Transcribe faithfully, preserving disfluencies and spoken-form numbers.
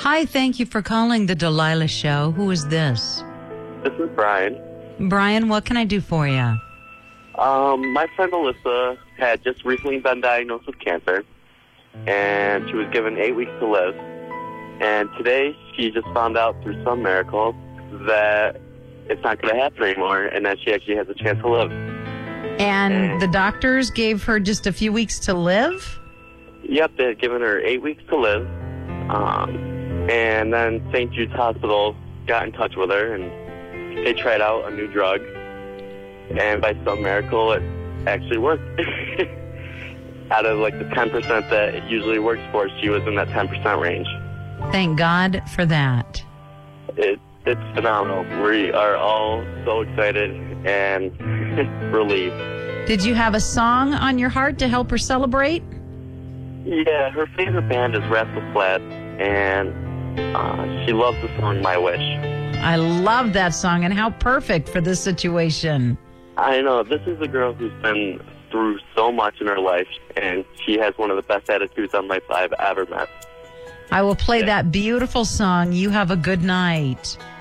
Hi, thank you for calling the Delilah Show. Who is this? This is Brian. Brian, what can I do for you? Um, my friend Alyssa had just recently been diagnosed with cancer, and she was given eight weeks to live. And today, she just found out through some miracle that it's not going to happen anymore, and that she actually has a chance to live. And, And- the doctors gave her just a few weeks to live? Yep, they had given her eight weeks to live. Um, and then Saint Jude's Hospital got in touch with her, and they tried out a new drug. And by some miracle, it actually worked. Out of like the ten percent that it usually works for, she was in that ten percent range. Thank God for that. It, it's phenomenal. We are all so excited and relieved. Did you have a song on your heart to help her celebrate? Yeah, her favorite band is Rascal Flatts, and uh, she loves the song My Wish. I love that song, and how perfect for this situation. I know. This is a girl who's been through so much in her life, and she has one of the best attitudes on life I've ever met. I will play Yeah. that beautiful song, You Have a Good Night.